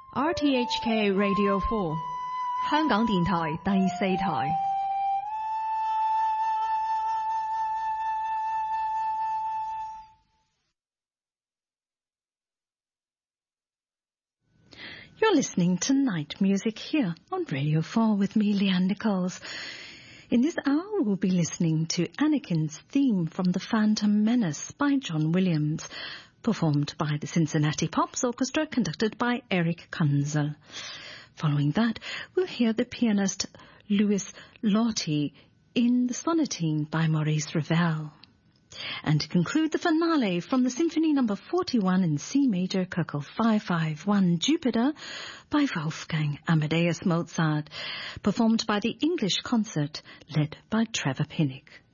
RTHK Radio 4香港電台第四台。 You're listening to Night Music here on Radio 4 with me, Leanne Nichols. In this hour, we'll be listening to Anakin's theme from The Phantom Menace by John Williams, performed by the Cincinnati Pops Orchestra, conducted by Eric Kunzel. Following that, we'll hear the pianist Louis Lottie in the Sonatine by Maurice Ravel. And to conclude, the finale from the Symphony No. 41 in C Major, Köchel 551, Jupiter, by Wolfgang Amadeus Mozart, performed by the English Concert, led by Trevor Pinnock.